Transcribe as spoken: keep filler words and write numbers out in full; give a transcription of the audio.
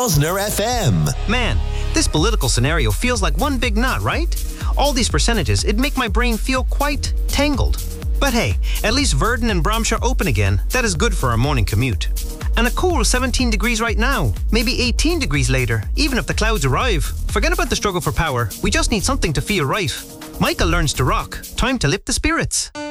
Rosner F M. Man, this political scenario feels like one big knot, right? All these percentages, it'd make my brain feel quite tangled. But hey, at least Verdon and Bromshaw are open again. That is good for our morning commute. And a cool seventeen degrees right now, maybe eighteen degrees later, even if the clouds arrive. Forget about the struggle for power, we just need something to feel right. Michael learns to rock. Time to lift the spirits.